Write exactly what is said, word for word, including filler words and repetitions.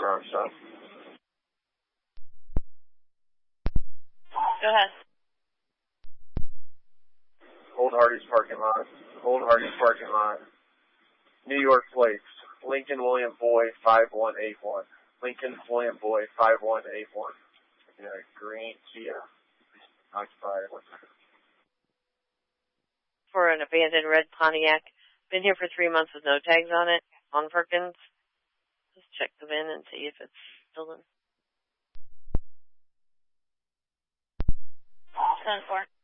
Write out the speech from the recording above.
wrong stuff. Go ahead. Old Hardy's parking lot. Old Hardy's parking lot. New York plates. Lincoln William Boy five one eight one. Lincoln William Boy five one eight one. Yeah, green Kia. Occupied. For an abandoned red Pontiac. Been here for three months with no tags on it. On Perkins. Just check the V I N and see if it's still in. ten four.